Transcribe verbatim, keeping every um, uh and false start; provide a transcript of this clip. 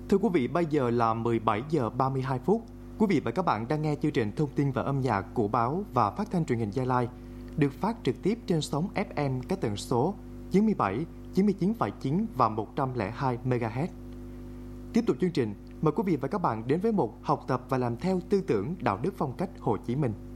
Thưa quý vị, bây giờ là mười bảy giờ ba mươi hai phút. Quý vị và các bạn đang nghe chương trình Thông tin và âm nhạc của báo và phát thanh truyền hình Gia Lai, được phát trực tiếp trên sóng ép em các tần số chín mươi bảy, chín mươi chín phẩy chín và một trăm lẻ hai mê ga héc. Tiếp tục chương trình, mời quý vị và các bạn đến với một học tập và làm theo tư tưởng đạo đức phong cách Hồ Chí Minh.